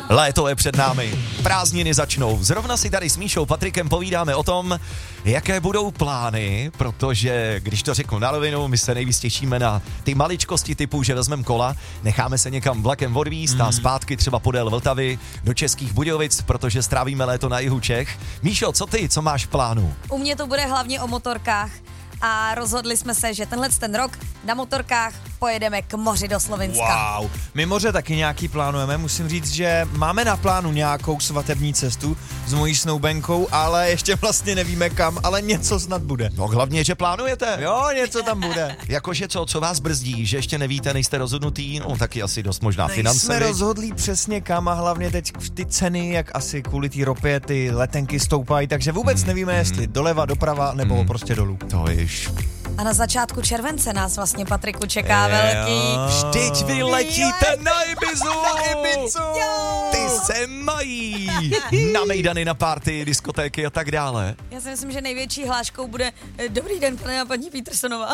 Léto je před námi, prázdniny začnou. Zrovna si tady s Míšou Patrikem povídáme o tom, jaké budou plány, protože, když to řeknu na rovinu, my se nejvíc těšíme na ty maličkosti typu, že vezmeme kola, necháme se někam vlakem odvízt a zpátky třeba podél Vltavy do Českých Budějovic, protože strávíme léto na jihu Čech. Míšo, co ty, co máš v plánu? U mě to bude hlavně o motorkách a rozhodli jsme se, že ten rok na motorkách pojedeme k moři do Slovinska. Wow, my moře taky nějaký plánujeme, musím říct, že máme na plánu nějakou svatební cestu s mojí snoubenkou, ale ještě vlastně nevíme kam, ale něco snad bude. No hlavně, že plánujete. Jo, něco tam bude. Jakože co vás brzdí, že ještě nevíte, nejste rozhodnutý, no taky asi dost možná finance. Jsme rozhodlí přesně kam a hlavně teď ty ceny, jak asi kvůli té ropě, ty letenky stoupají, takže vůbec nevíme, jestli doleva, doprava nebo prostě dolů. To již. A na začátku července nás vlastně, Patriku, čeká velký... Vždyť vy letíte na Ibizu! Na Ibizu! Ty se mají! Na mejdany, na party, diskotéky a tak dále. Já si myslím, že největší hláškou bude dobrý den, pane a paní Petersonová.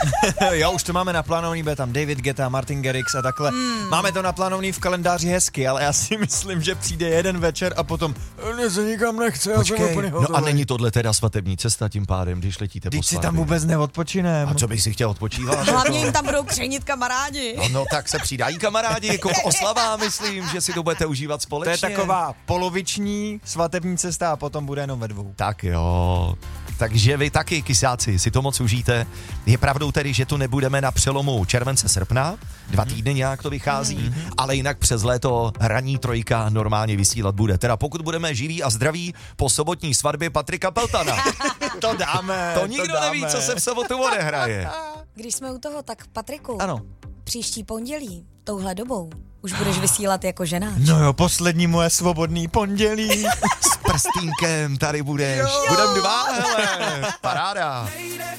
Jo, už to máme naplánovaný, bude tam David Guetta, Martin Garrix a takhle. Máme to naplánovaný v kalendáři hezky, ale já si myslím, že přijde jeden večer a potom se nikam nechce. Počkej, no a není tohle teda svatební cesta tím pádem, když letíte po Když si svatbě? tam vůbec neodpočinem. A co bych si chtěl odpočívat? Hlavně jim tam budou křenit kamarádi. No tak se přidají kamarádi, jako oslava, myslím, že si to budete užívat To společně. je taková poloviční svatební cesta a potom bude jenom ve dvou. Tak jo. Takže vy taky, kysáci, si to moc užijte. Je pravdou tedy, že tu nebudeme na přelomu července-srpna, 2 týdny nějak to vychází, ale jinak přes léto ranní trojka normálně vysílat bude. Teda pokud budeme živí a zdraví po sobotní svatbě Patrika Peltana. To dáme. To nikdo neví, co se v sobotu odehraje. Když jsme u toho, tak Patriku, Ano. příští pondělí, touhle dobou, už budeš vysílat jako ženáč. No jo, poslední moje svobodný pondělí. S prstínkem tady budeš. Budem 2, hele. Paráda.